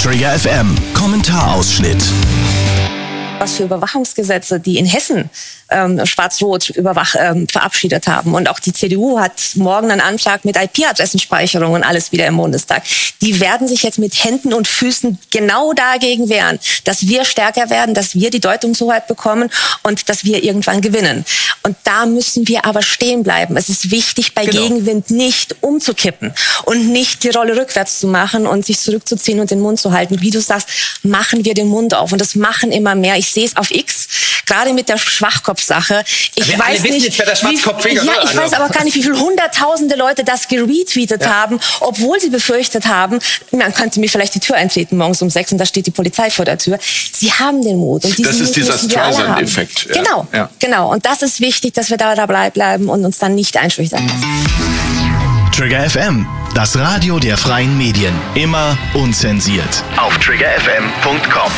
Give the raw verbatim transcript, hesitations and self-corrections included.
Trigger F M Kommentarausschnitt. Was für Überwachungsgesetze, die in Hessen ähm, Schwarz-Rot überwach, ähm, verabschiedet haben. Und auch die C D U hat morgen einen Antrag mit I P-Adressenspeicherung und alles wieder im Bundestag. Die werden sich jetzt mit Händen und Füßen genau dagegen wehren, dass wir stärker werden, dass wir die Deutungshoheit bekommen und dass wir irgendwann gewinnen. Und da müssen wir aber stehen bleiben. Es ist wichtig, bei genau. Gegenwind nicht umzukippen und nicht die Rolle rückwärts zu machen und sich zurückzuziehen und den Mund zu halten. Wie du sagst, machen wir den Mund auf. Und das machen immer mehr. Ich sehe es auf X, gerade mit der Schwachkopf-Sache. Ich wir weiß alle nicht, jetzt, wer der Schwarzkopf wie, ist, ja, ich also. weiß aber gar nicht, wie viele hunderttausende Leute das geretweetet ja. haben, obwohl sie befürchtet haben, man könnte mir vielleicht die Tür eintreten morgens um sechs und da steht die Polizei vor der Tür. Sie haben den Mut. Und das ist Mut dieser Streisand-Effekt. Ja. Genau, ja. genau. Und das ist wichtig, dass wir da dabei bleiben und uns dann nicht einschüchtern lassen. Trigger F M, das Radio der freien Medien. Immer unzensiert. Auf trigger f m punkt com.